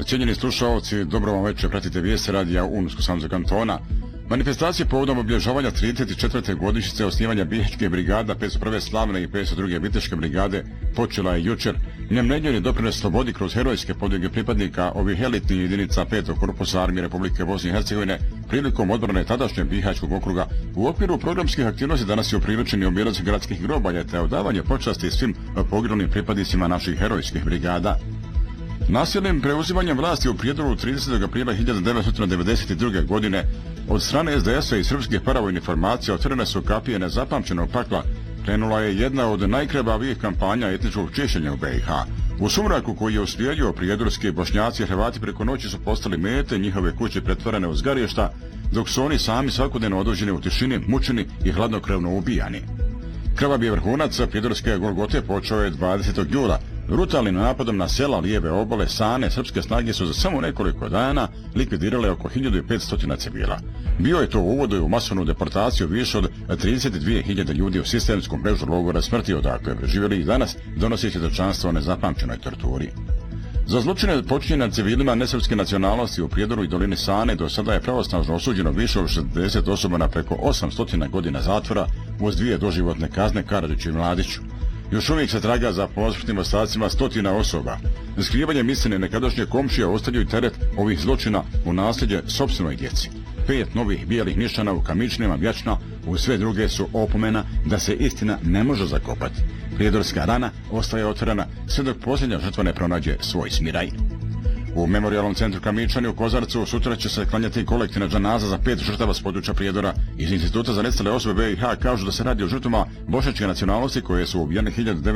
Cijenjeni slušalci, dobro vam večer, pratite vijesti radija Unsko-Sanskog kantona. Manifestacije povodom obilježavanja 34. godišnjice osnivanja bihaćke brigada 501. slavne i 502. viteške brigade počela je jučer. Njem nedjeljni doprinos slobodi kroz herojske podvige pripadnika ovih elitnih jedinica 5. korpusa armije Republike Bosne i Hercegovine prilikom odbrane tadašnjeg bihaćkog okruga. U okviru programskih aktivnosti danas je upriličeni obilac gradskih grobalja te odavanje počasti svim poginulim pripadnicima naših herojskih brigada. Nasilnim preuzimanjem vlasti u Prijedoru 30. aprila 1992. godine od strane SDS-a i srpskih paravojnih formacija otvorene su kapije nezapamćenog pakla. Krenula je jedna od najkrvavijih kampanja etničkog čišćenja u BiH. U sumraku koji je uslijedio prijedorski Bošnjaci i Hrvati preko noći su postali mete, njihove kuće pretvorene u zgarišta, dok su oni sami svakodnevno odvođeni u tišini, mučeni i hladnokrvno ubijani. Krvavi vrhunac prijedorske Golgote počeo je 20. jula. Brutalnim napadom na sela lijeve obale Sane srpske snage su za samo nekoliko dana likvidirale oko 1500 civila. Bio je to uvod u masovnu deportaciju više od 32.000 ljudi u sistemskom mrežu logora smrti odakle preživjeli i danas donosi svjedočanstvo o nezapamćenoj torturi. Za zločine počinjene nad civilima nesrpske nacionalnosti u Prijedoru i dolini Sane do sada je pravosnažno osuđeno više od 60 osoba na preko 800 godina zatvora uz 2 doživotne kazne Karadžiću i Mladiću. Još uvijek se traga za posmrtnim ostacima stotina osoba. Skrivanjem istine nekadašnje komšije ostavljaju teret ovih zločina u nasljeđe sopstvenoj djeci. 5 novih bijelih nišana u Kamičnima vječna, u sve druge su opomena da se istina ne može zakopati. Prijedorska rana ostaje otvorena sve dok posljednja žrtva ne pronađe svoj smiraj. U memorijalnom centru Kamičani u Kozarcu sutra će se klanjati kolektivna džanaza za 5 žrtava s područja Prijedora. Iz Instituta za nestale osobe BiH kažu da se radi o žrtvama bošnjačke nacionalnosti koje su ubijene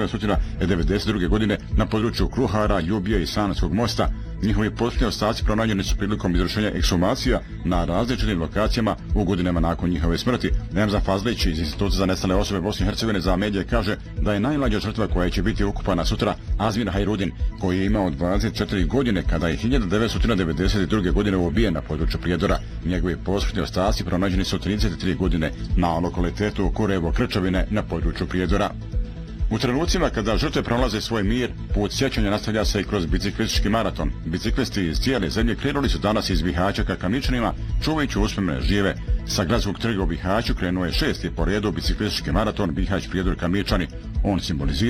1992. godine na području Kruhara, Ljubije i Sanskog mosta. Njihovi posljednji ostaci pronađeni su prilikom izvršenja ekshumacija na različitim lokacijama u godinama nakon njihove smrti. Nemza Fazlić iz Instituta za nestale osobe Bosne i Hercegovine za medije kaže da je najmlađa žrtva koja će biti ukupana sutra Azmir Hajrudin, koji je imao 24 godine kada je 1992. godine ubijen na području Prijedora. Njegovi posmrtni ostaci pronađeni su 33 godine na lokalitetu Kurevo Krčovine na području Prijedora. U trenucima kada žrtve prolaze svoj mir, put sjećanja nastavlja se i kroz biciklistički maraton. Biciklisti iz cijele zemlje krenuli su danas iz Bihaća ka Kamičnima, čuvajući uspomene žive. Sa gradskog trga u Bihaću krenuo je 6. po redu biciklistički maraton Bihać Prijedor Kamičani. On simbolizira